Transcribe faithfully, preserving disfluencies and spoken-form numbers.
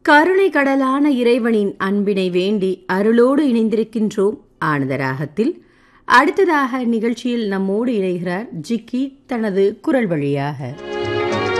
கருணை கடலான இறைவனின் அன்பினை வேண்டி அருளோடு இணைந்திருக்கின்றோம் ஆனந்தராகத்தில். அடுத்ததாக நிகழ்ச்சியில் நம்மோடு இணைகிறார் ஜிக்கி தனது குரல் வழியாக.